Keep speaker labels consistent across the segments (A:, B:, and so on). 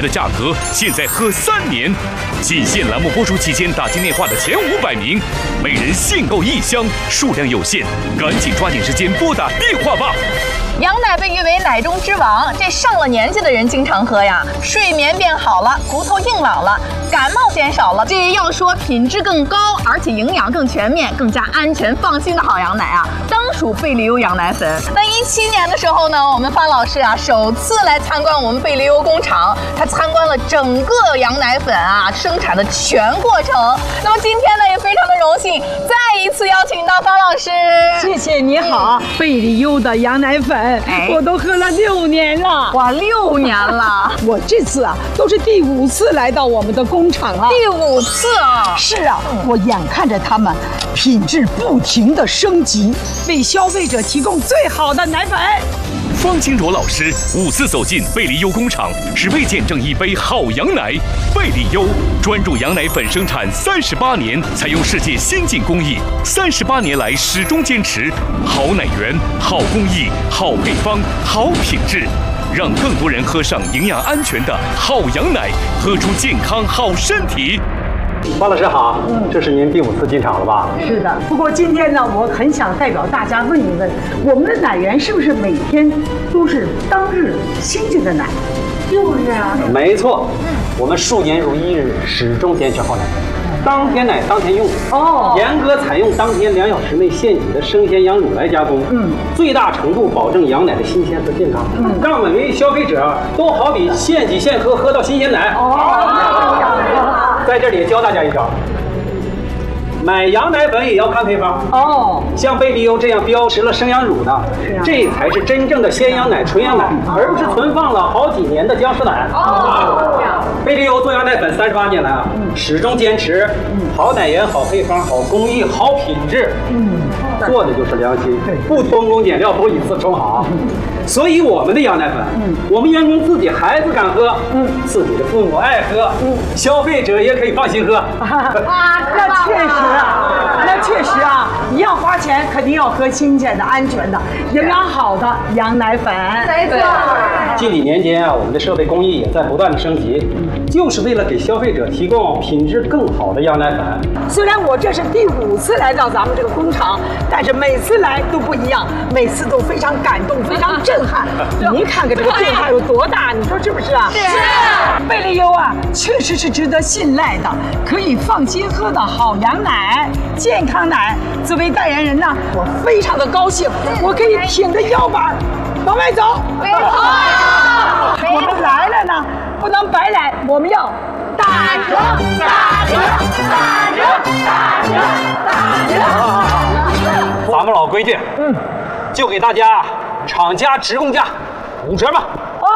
A: 的价格，现在喝3年。仅限栏目播出期间打进电话的前500名，每人限购1箱，数量有限，赶紧抓紧时间拨打电话吧。
B: 羊奶被誉为奶中之王，这上了年纪的人经常喝呀，睡眠变好了，骨头硬朗了，感冒减少了。这要说品质更高，而且营养更全面、更加安全放心的好羊奶啊，当属贝利优羊奶粉。那17年的时候呢，我们方老师啊首次来参观我们贝利优工厂，他参观了整个羊奶粉啊生产的全过程。那么今天呢，也非常的荣幸，再一次邀请到方老师。
C: 谢谢，你好，贝利优的羊奶粉。我都喝了6年了，
B: 哇，6年了！
C: 我这次啊都是第5次来到我们的工厂了。
B: 第5次啊！
C: 是啊，我眼看着他们品质不停的升级，为消费者提供最好的奶粉。
A: 方清卓老师5次走进贝利优工厂，只为见证一杯好羊奶。贝利优专注羊奶粉生产38年，采用世界先进工艺，38年来始终坚持好奶源、好工艺、好配方、好品质，让更多人喝上营养安全的好羊奶，喝出健康好身体。
D: 方老师好，这是您第5次进场了吧？
C: 是的，不过今天呢，我很想代表大家问一问，我们的奶源是不是每天都是当日新鲜的奶？就是啊，
D: 没错，我们数年如一日，始终坚持好奶，当天奶当天用。严格采用当天2小时内现挤的生鲜羊乳来加工，最大程度保证羊奶的新鲜和健康，让每位消费者都好比现挤现喝，喝到新鲜奶。在这里教大家一招，买羊奶粉也要看配方。像贝利优这样标识了生羊乳的，这才是真正的鲜羊奶、纯羊奶，而不是存放了好几年的僵尸奶。贝利优做羊奶粉38年来啊，始终坚持好奶源、好配方、好工艺、好品质，做的就是良心，不偷工减料，不以次充好。所以我们的羊奶粉，我们员工自己孩子敢喝，自己的父母爱喝，消费者也可以放心喝。
C: 那确实啊，一样花钱，肯定要喝新鲜的、安全的、营养好的羊奶粉。
B: 没错。
D: 近几年间啊，我们的设备工艺也在不断的升级，就是为了给消费者提供品质更好的羊奶粉。
C: 虽然我这是第5次来到咱们这个工厂，但是每次来都不一样，每次都非常感动，非常震撼。您看看这个变化有多大，你说是不是啊？
B: 是。
C: 贝利优啊，确实是值得信赖的，可以放心喝的好羊奶、健康奶。作为代言人呢，我非常的高兴，我可以挺着腰板往外走。我们来了呢，不能白来，我们要打折、打折、打折、打折、打折。
D: 咱们老规矩，就给大家厂家直供价5折吧。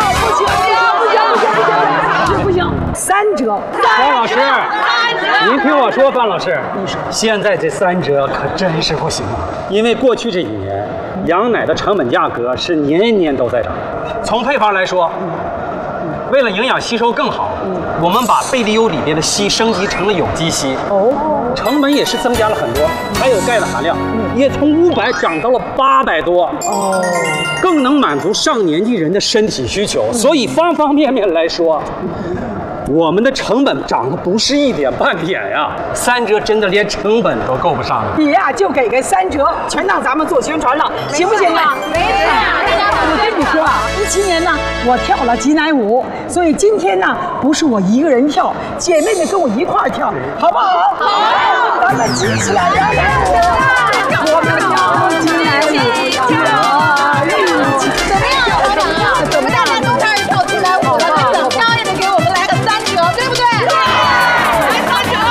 D: 不行，3折。 方老师，您听我说，范老师，现在这3折可真是不行啊！因为过去这几年，羊奶的成本价格是年年都在涨。从配方来说，为了营养吸收更好，我们把贝利优里边的硒升级成了有机硒，成本也是增加了很多，还有钙的含量也从500涨到了800多，更能满足上年纪人的身体需求。所以方方面面来说，我们的成本涨得不是一点半点呀，3折真的连成本都够不上了。
C: 你呀就给个3折，全当咱们做宣传了，行不行啊？
B: 没错。
C: 我跟你说啊，17年呢我跳了挤奶舞，所以今天呢不是我一个人跳，姐妹们跟我一块儿跳，好不好？好，咱们挤起来，来，我们跳挤奶舞，
B: 怎么样，老板啊？怎么大家都开始跳挤奶舞了？那怎么也得给我们来个3折，对不对？来3折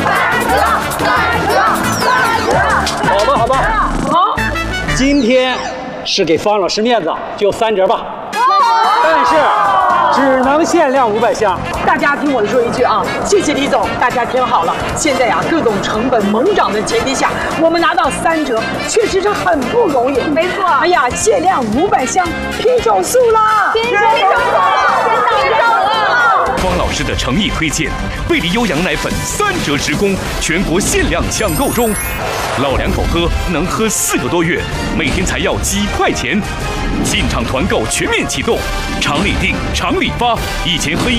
B: ，3折。
D: 好吧，好，今天是给方老师面子，就3折吧。但是只能限量500箱。
C: 大家听我说一句啊，谢谢李总，大家听好了，现在呀各种成本猛涨的前提下，我们拿到3折，确实是很不容易。
B: 没错。
C: 哎呀，限量500箱，拼手速啦！
B: 拼手速了！
A: 方老师的诚意推荐，贝利优羊奶粉3折直供，全国限量抢购中。老两口喝能喝4个多月，每天才要几块钱。进场团购全面启动，厂里订，厂里发，以前喝